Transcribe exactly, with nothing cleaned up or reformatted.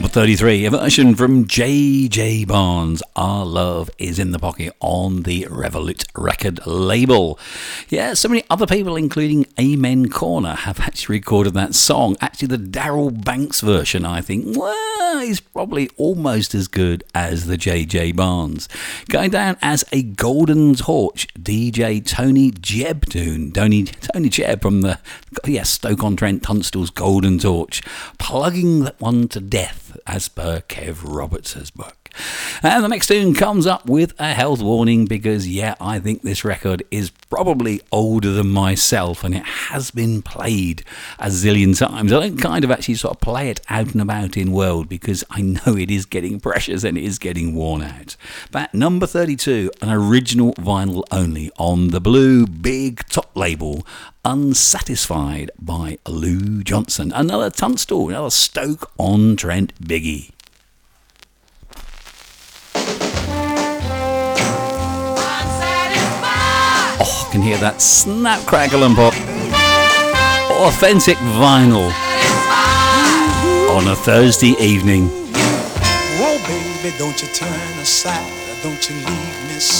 Number thirty-three, a version from J J Barnes, Our Love Is in the Pocket, on the Revolut record label. Yeah, so many other people, including Amen Corner, have actually recorded that song. Actually, the Darrell Banks version, I think, well, is probably almost as good as the J J Barnes. Going down as a Golden Torch, D J Tony Jebb tune. Tony, Tony Jebb from the, yes, Stoke-on-Trent Tunstall's Golden Torch, plugging that one to death, as per Kev Roberts' book. And the next tune comes up with a health warning because, yeah, I think this record is probably older than myself and it has been played a zillion times. I don't kind of actually sort of play it out and about in world because I know it is getting precious and it is getting worn out. But number thirty-two, an original vinyl only on the Blue Big Top label, Unsatisfied by Lou Johnson. Another Tunstall, another Stoke-on-Trent biggie. Oh, I can hear that snap, crackle and pop. Authentic vinyl on a Thursday evening. Whoa, baby, don't you turn aside, don't you leave me